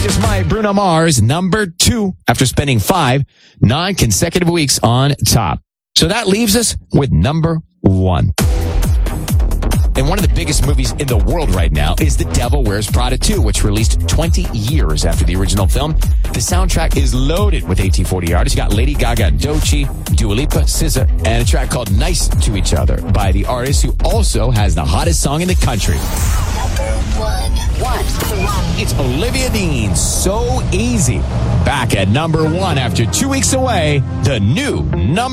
Just My Bruno Mars, number 2, after spending 5 non-consecutive weeks on top. So that leaves us with number 1. And one of the biggest movies in the world right now is The Devil Wears Prada 2, which released 20 years after the original film. The soundtrack is loaded with 1840 artists. You got Lady Gaga, Doechii, Dua Lipa, SZA, and a track called Nice to Each Other by the artist who also has the hottest song in the country. It's Olivia Dean, So Easy. Back at number 1 after 2 weeks away, the new number